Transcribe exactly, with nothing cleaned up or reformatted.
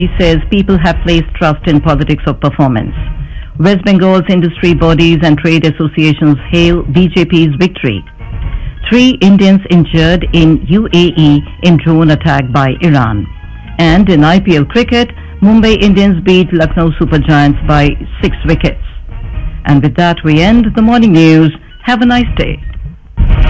He says people have placed trust in politics of performance. West Bengal's industry bodies and trade associations hail B J P's victory. Three Indians injured in U A E in drone attack by Iran. And in I P L cricket, Mumbai Indians beat Lucknow Super Giants by six wickets. And with that we end the morning news. Have a nice day.